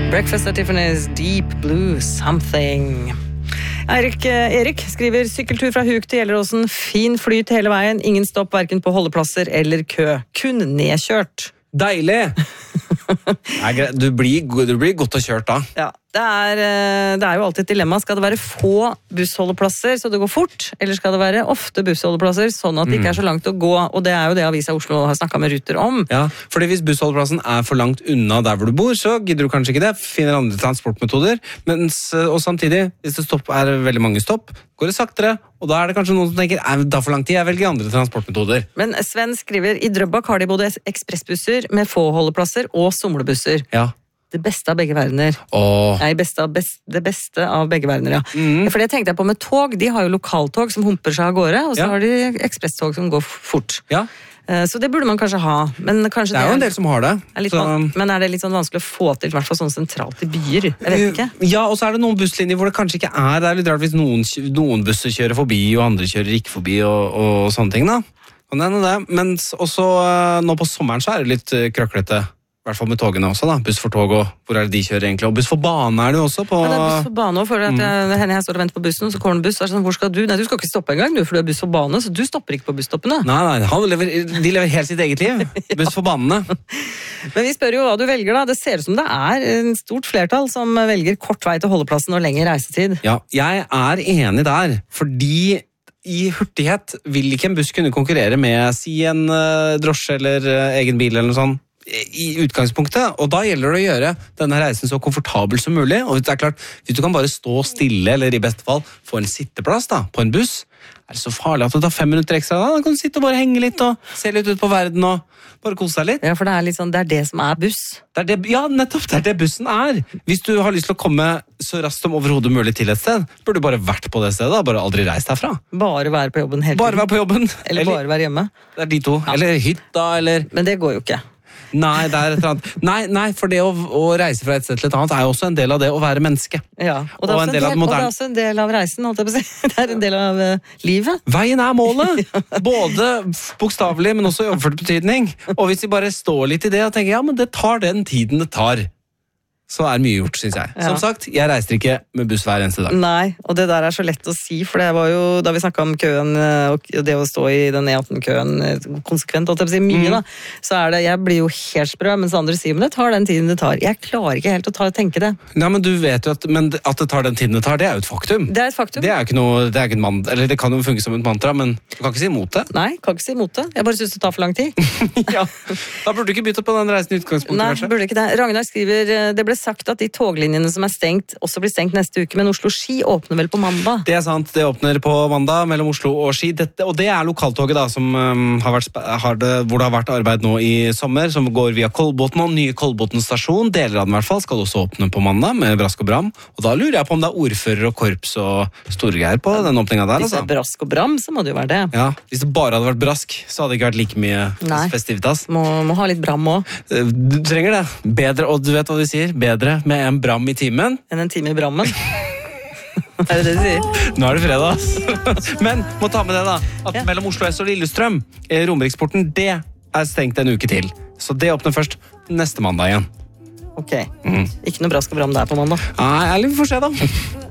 Breakfast at Tiffany's Deep Blue Something. Erik skriver sykkeltur fra Huk til Gjelleråsen. Fin flyt hele veien. Ingen stopp hverken på holdeplasser eller kø. Kun nedkjørt. Deilig! Du blir godt og kjørt da. Ja, det er jo alltid et dilemma. Skal det være få bussholdeplasser så det går fort, eller skal det være ofte bussholdeplasser sånn at det ikke er så langt å gå? Og det er jo det Avisa Oslo har snakket med Ruter om. Ja, fordi hvis bussholdeplassen er for langt unna der hvor du bor, så gidder du kanskje ikke det. Finner andre transportmetoder. Og samtidig, hvis det er veldig mange stopp, går det saktere, og da er det kanskje noen som tenker, da for lang tid, jeg velger andre transportmetoder. Men Sven skriver, i Drøbak har de både ekspressbusser med få holdeplasser og somlebusser. Ja. Det beste av begge verdener. Nei, det beste av begge verdener, ja. For det tenkte jeg på med tog. De har jo lokaltog som humper seg av gårde, og så har de ekspresstog som går fort. Ja. Så det burde man kanskje ha. Men kanskje det er jo en del som har det. Men er det litt sånn vanskelig å få til, i hvert fall sånn sentralt i byer? Jeg vet ikke. Ja, og så er det noen busslinjer hvor det kanskje ikke er. Det er litt rart hvis noen busser kjører forbi, og andre kjører ikke forbi, og sånne ting da. Men også nå på sommeren så er det litt krøklete. I hvert fall med togene også da, buss for tog, og hvor er det de kjører egentlig, og buss for bane er det jo også på... Ja, det er buss for bane også, for jeg står og venter på bussen, og så kommer en buss, og er sånn, hvor skal du? Nei, du skal ikke stoppe en gang, for du er buss for bane, så du stopper ikke på busstoppene. Nei, de lever helt sitt eget liv, buss for banene. Men vi spør jo hva du velger da, det ser ut som det er en stort flertall som velger kort vei til holdeplassen og lengre reisetid. Ja, jeg er enig der, fordi... I hurtighet vil ikke en buss kunne konkurrere med, si en drosje eller egen bil eller noe sånt, i utgangspunktet, og da gjelder det å gjøre denne reisen så komfortabel som mulig, og det er klart, hvis du kan bare stå stille, eller i beste fall få en sitteplass da, på en buss, er det så farlig at det tar 5 minutter ekstra da kan du sitte og bare henge litt og se litt ut på verden og bare kose deg litt. Ja, for det er litt sånn, det er det som er buss. Ja, nettopp, det er det bussen er. Hvis du har lyst til å komme så raskt som overhodet mulig til et sted, burde du bare vært på det stedet, bare aldri reist herfra. Bare være på jobben hele tiden. Bare være på jobben. Eller bare være hjemme. Det er de to. Ja. Eller hytta, eller... Men det går jo ikke. Nei, det er et eller annet. Nei, for det å reise fra et sted til et annet er jo også en del av det å være menneske. Ja, og det er også en del av reisen, holdt jeg på å si. Det er en del av livet. Veien er målet! Både bokstavelig, men også i overført betydning. Og hvis vi bare står litt i det og tenker, ja, men det tar den tiden det tar, så er mye gjort, synes jeg. Som sagt, jeg reiser ikke med buss hver eneste dag. Nei, og det der er så lett å si, for det var jo, da vi snakket om køen, og det å stå i den E18-køen konsekvent, holdt jeg på å si, mye da, så er det, jeg blir jo helt sprø, mens andre sier, men det tar den tiden det tar. Jeg klarer ikke helt å tenke det. Nei, men du vet jo at det tar den tiden det tar, det er jo et faktum. Det er et faktum. Det er ikke noe, det er ikke en eller det kan jo funke som et mantra, men du kan ikke si imot det. Nei, kan ikke si imot det. Jeg bare synes det tar for lang tid. Ja, da burde du ikke bytte på den reisen i utgangspunktet, kanskje. Nei, burde ikke det. Ragnar skriver, det ble sagt at de toglinjene som er stengt, også blir stengt neste uke, men Oslo-Ski åpner vel på mandag? Det er sant, det åpner på mandag mellom Oslo og Ski, og det er lokaltoget da, som hvor det har vært arbeid nå i sommer, som går via Kolbotn, og nye Kolbotn stasjon, deler av den i hvert fall, skal også åpne på mandag med brask og bram, og da lurer jeg på om det er ordfører og korps og store greier på den åpningen der. Hvis det er brask og bram, så må det jo være det. Ja, hvis det bare hadde vært brask, så hadde det ikke vært like mye festivitas. Må ha litt bram også. Du trenger det. Bedre, og du vet hva de sier, bedre med en bram i timen enn en time i brammen. Er det det du sier? Nå er det fredag. Men må ta med det da, at mellom Oslo S og Lillestrøm, Romeriksporten, det er stengt en uke til. Så det åpner først neste mandag igjen. Ok, ikke noe brask og bram der på mandag. Nei, ærlig, vi får se da.